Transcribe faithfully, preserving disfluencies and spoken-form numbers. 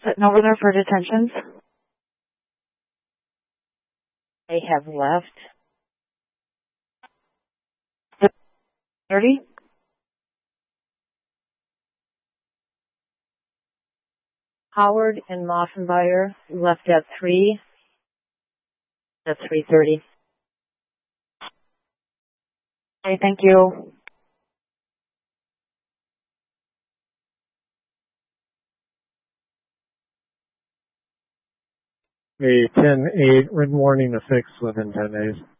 Sitting over there for detentions. They have left. thirty. Howard and Moffenbayer left at three. At three thirty. Okay, thank you. A ten eight, written warning to fix within ten days.